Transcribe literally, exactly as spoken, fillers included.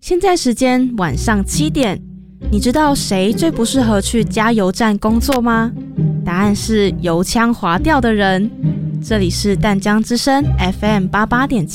现在时间晚上七点，你知道谁最不适合去加油站工作吗？答案是油腔滑调的人。这里是淡江之声 F M 八八点七。